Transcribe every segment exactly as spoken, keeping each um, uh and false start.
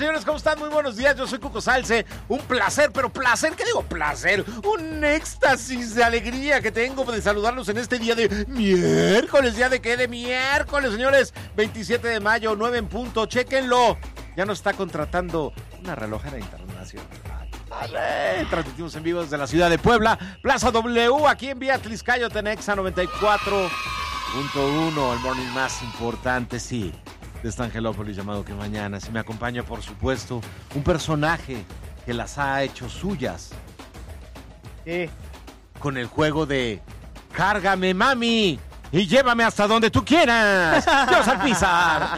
señores? ¿Cómo están? Muy buenos días. Yo soy Cuco Salce. Un placer, pero placer, ¿qué digo placer? Un éxtasis de alegría que tengo de saludarlos en este día de miércoles. ¿Día de qué? De miércoles, señores. veintisiete de mayo, nueve en punto. Chéquenlo. Ya nos está contratando una relojera internacional. Ay, transmitimos en vivo desde la ciudad de Puebla, Plaza W, aquí en Vía Tliscayo, Tenexa noventa y cuatro punto uno, el morning más importante, sí, de esta Angelópolis llamado Que Mañana. Si me acompaña, por supuesto, un personaje que las ha hecho suyas. ¿Qué? Con el juego de Cárgame, mami, y llévame hasta donde tú quieras. Dios Alpizar.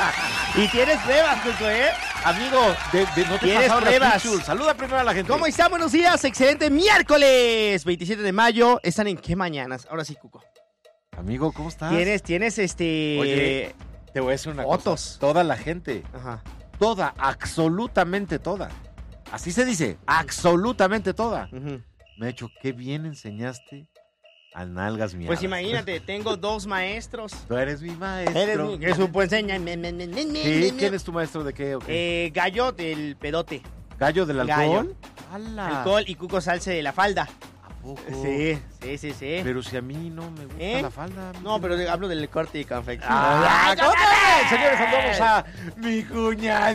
Y tienes pruebas, Cuco, ¿eh? Amigo, de, de, no te ¿Tienes pasas pruebas? Saluda primero a la gente. ¿Cómo están? Buenos días, excelente miércoles, veintisiete de mayo. ¿Están en qué mañanas? Ahora sí, Cuco. Amigo, ¿cómo estás? Tienes, tienes este... Oye, te voy a decir una fotos. cosa. Toda la gente, Ajá. toda, absolutamente toda. Así se dice, absolutamente toda. Uh-huh. Me ha dicho, qué bien enseñaste a nalgas miadas. Pues imagínate, tengo dos maestros. Tú eres mi maestro. Eres mi... Que supo enseñar. ¿Sí? ¿Quién es tu maestro de qué? Okay? Eh, Gallo del pedote. ¿Gallo del alcohol? Gallo. Alcohol y Cuco Salce de la falda. ¿A poco? Sí, sí, sí, sí. Pero si a mí no me gusta ¿Eh? la falda. No, pero hablo del corte y confección. ¡Ah! ¿Cómo ven? Señores, andamos a mi cuña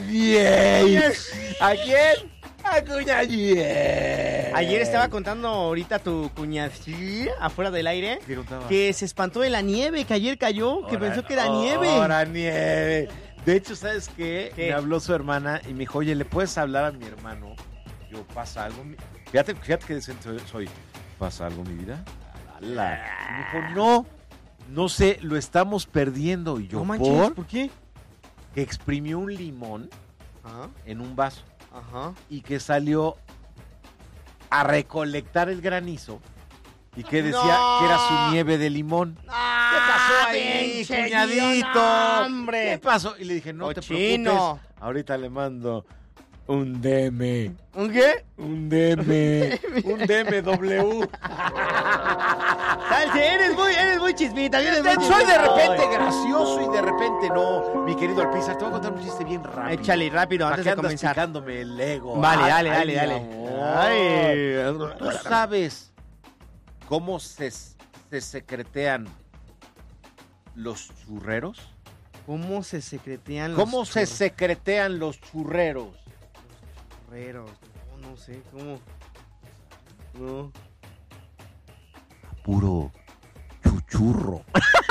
diez. ¿A quién? A cuña diez. Ayer estaba contando ahorita tu cuñadilla afuera del aire ¿Qué contaba? que se espantó de la nieve, que ayer cayó, que Ahora, pensó que era oh, nieve. Ahora nieve. De hecho, ¿sabes qué? ¿Qué? Me habló su hermana y me dijo, oye, ¿le puedes hablar a mi hermano? Yo, ¿pasa algo? Fíjate, fíjate que decente soy. ¿Pasa algo, mi vida? Ala. Y me dijo, no, no sé, lo estamos perdiendo. Y yo, No manches, ¿por? ¿por qué? Que exprimió un limón Ajá, en un vaso ajá. y que salió a recolectar el granizo y que decía No. que era su nieve de limón. Ah, ¿Qué pasó ahí, pinche cuñadito? no, hombre. ¿Qué pasó? Y le dije, no te Cochino. preocupes. Ahorita le mando un D M. ¿Un qué? Un D M. Un D M W. Salce, eres muy, eres muy chismita. Eres muy Soy de chismita. repente gracioso y de repente no. Mi querido Alpizar, te voy a contar un chiste bien rápido. Échale rápido ¿Para antes qué de andas comenzar. picándome el ego? Vale, Ay, dale, ay, dale, mi dale. amor. Ay. ¿Tú sabes cómo se, se secretean los churreros? ¿Cómo se secretean los ¿Cómo se secretean los churreros? churreros? No, no sé, ¿cómo? No. Puro chuchurro.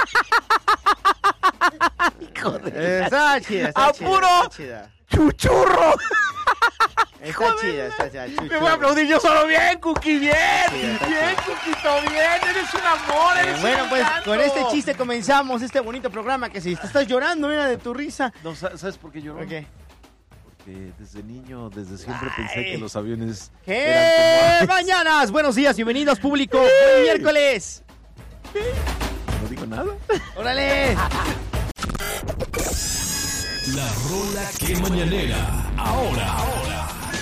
Hijo de... Está chida, está ¡A chida. puro Está chida. chuchurro. Está chida, está chida. Me voy a aplaudir yo solo. Bien, Cookie, bien. Sí, está Bien, Cookito, bien. Eres un amor, Eh, eres bueno, un pues encanto. con este chiste comenzamos este bonito programa que si te estás llorando, mira, de tu risa. No, ¿sabes por qué lloró? ¿Qué? Porque desde niño, desde siempre Ay. pensé que los aviones ¿Qué eran como... mañanas? Buenos días, bienvenidos público. Buen miércoles. No digo nada. ¡Órale! La rola que mañanera. Ahora, ahora.